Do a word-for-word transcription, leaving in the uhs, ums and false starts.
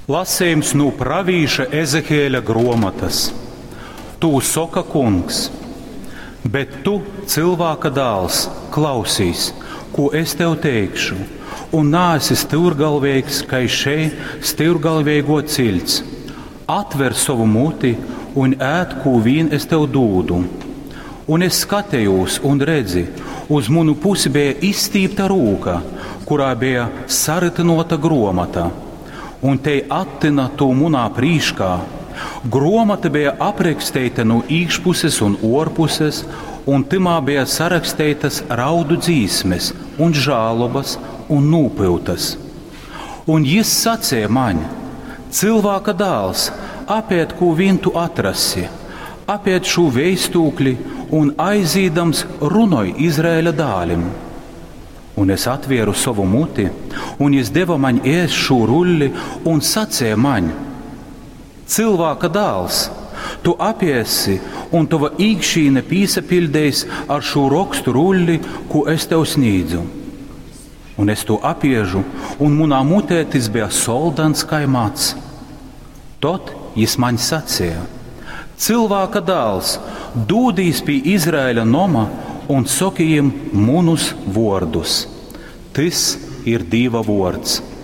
Lasījums no pravīša Ezekēļa gromatas. Tu soka kungs, bet tu, cilvēka dēls, klausīs, ko es tev teikšu, un nāsi sturgalvīgs, kā šeit sturgalvīgo cilts. Atver savu muti un ēd, ko vien es tev dūdu. Un es skatījos un redzi, uz manu pusi bija izstīpta rūka, kurā bija saritinota gromata, un te attina to munā prīškā. Gromata bija aprakstīta no iekšpuses un orpuses, un timā bija sarakstītas raudu dzīsmes, un žālobas, un nūpiltas. Un jis sacīja man: cilvēka dēls, apiet, ko vien tu atrasi, apiet šo veistūkli, un aizīdams runoj Izraēla dālim. Un es atvieru savu muti, un jis deva man ēst šo rulli, un sacīja man: cilvēka dēls, tu apiesi, un tava īkšķīne pīsapildējis ar šo rakstu rulli, ko es tev sniedzu. Un es to apiežu, un munā mutē tas bija soldans kā mats. Tad jis man sacīja: cilvēka dēls, dūdīs pie Izraēla noma un sokījiem munus vārdus. Tas ir Dieva vārds.